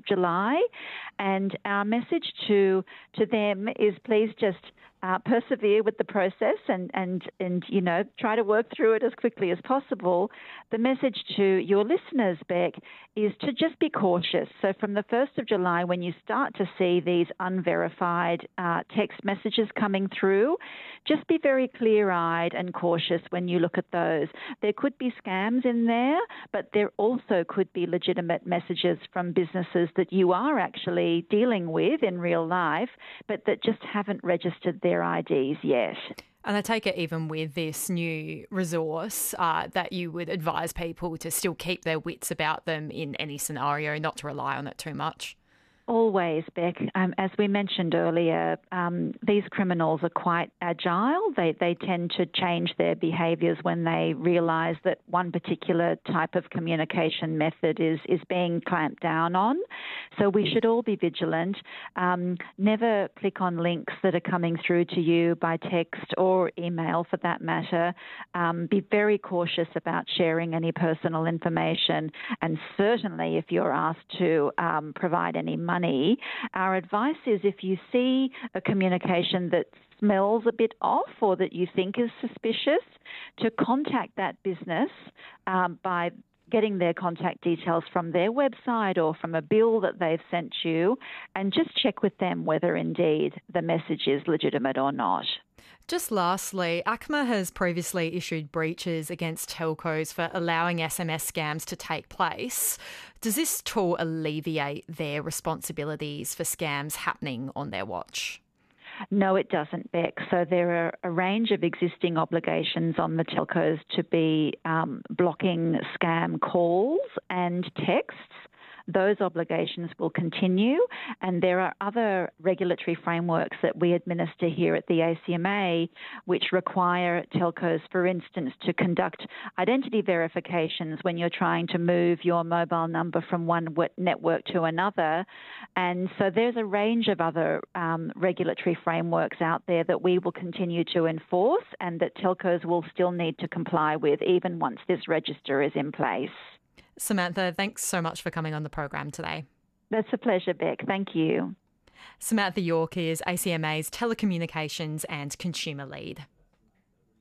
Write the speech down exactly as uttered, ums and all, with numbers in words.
July. And our message to to them is please just uh, persevere with the process and, and, and, you know, try to work through it as quickly as possible. The message to your listeners, Beck, is to just be cautious. So from the first of July, when you start to see these unverified uh, text messages coming through, just be very clear-eyed and cautious when you look at those. There could be scams in there, but there also could be legitimate messages from businesses that you are actually dealing with in real life, but that just haven't registered their I Ds yet. And I take it even with this new resource uh, that you would advise people to still keep their wits about them in any scenario, not to rely on it too much. Always, Beck. Um, as we mentioned earlier, um, these criminals are quite agile. They they tend to change their behaviours when they realise that one particular type of communication method is, is being clamped down on. So we should all be vigilant. Um, never click on links that are coming through to you by text or email for that matter. Um, be very cautious about sharing any personal information, and certainly if you're asked to um, provide any money, Money, our advice is if you see a communication that smells a bit off or that you think is suspicious, to contact that business um, by getting their contact details from their website or from a bill that they've sent you, and just check with them whether indeed the message is legitimate or not. Just lastly, A C M A has previously issued breaches against telcos for allowing S M S scams to take place. Does this tool alleviate their responsibilities for scams happening on their watch? No, it doesn't, Beck. So there are a range of existing obligations on the telcos to be um, blocking scam calls and texts. Those obligations will continue, and there are other regulatory frameworks that we administer here at the A C M A which require telcos, for instance, to conduct identity verifications when you're trying to move your mobile number from one network to another. And so there's a range of other um, regulatory frameworks out there that we will continue to enforce and that telcos will still need to comply with even once this register is in place. Samantha, thanks so much for coming on the program today. That's a pleasure, Beck. Thank you. Samantha York is A C M A's Telecommunications and Consumer Lead.